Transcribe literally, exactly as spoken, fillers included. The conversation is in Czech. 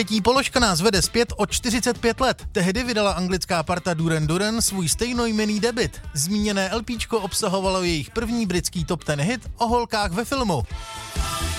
Třetí položka nás vede zpět o čtyřicet pět let. Tehdy vydala anglická parta Duran Duran svůj stejnojmenný debut. Zmíněné LPčko obsahovalo jejich první britský top ten hit o holkách ve filmu.